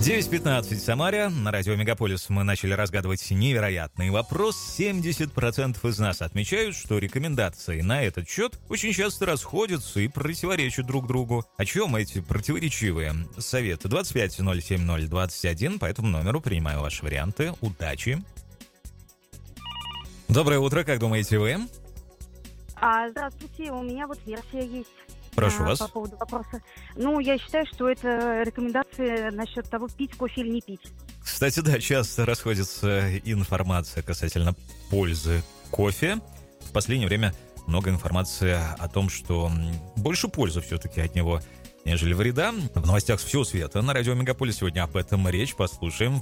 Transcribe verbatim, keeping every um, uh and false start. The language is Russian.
девять пятнадцать в Самаре. На радио Мегаполис мы начали разгадывать невероятный вопрос. семьдесят процентов из нас отмечают, что рекомендации на этот счет очень часто расходятся и противоречат друг другу. О чем эти противоречивые советы? двадцать пять ноль семь ноль двадцать один. По этому номеру принимаю ваши варианты. Удачи. Доброе утро, как думаете вы? А, здравствуйте, у меня вот версия есть. Прошу а, вас. По поводу вопроса. Ну, я считаю, что это рекомендации насчет того, пить кофе или не пить. Кстати, да, часто расходится информация касательно пользы кофе. В последнее время много информации о том, что больше пользы все-таки от него, нежели вреда. В новостях с всего света на радио Мегаполис сегодня об этом речь. Послушаем.